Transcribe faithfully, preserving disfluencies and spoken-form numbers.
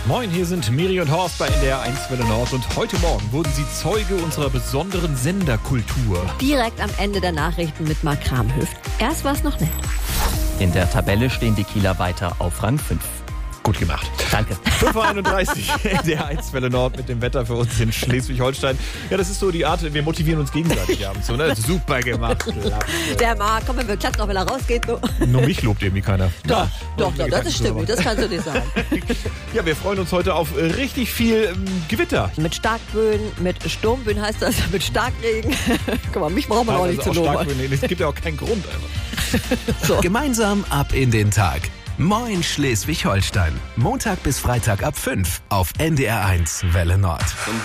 Moin, hier sind Miri und Horst bei N D R eins Welle Nord und heute Morgen wurden sie Zeuge unserer besonderen Senderkultur. Direkt am Ende der Nachrichten mit Mark Kramhöft. Erst war es noch nett. In der Tabelle stehen die Kieler weiter auf Rang fünf. Gut gemacht. Danke. fünf Uhr einunddreißig, N D R eins Welle Nord mit dem Wetter für uns in Schleswig-Holstein. Ja, das ist so die Art, wir motivieren uns gegenseitig abends. So, ne? Super gemacht. Klasse. Der Mark, komm, wir klatschen auch, wenn er rausgeht. So. Nur mich lobt irgendwie keiner. Doch, Ja, doch, doch, das ist stimmt. Das kannst du nicht sagen. Ja, wir freuen uns heute auf äh, richtig viel ähm, Gewitter. Mit Starkböen, mit Sturmböen heißt das, mit Starkregen. Guck mal, mich braucht man auch nicht zu loben. Es gibt ja auch keinen Grund einfach. So. Gemeinsam ab in den Tag. Moin Schleswig-Holstein. Montag bis Freitag ab fünf auf N D R eins Welle Nord.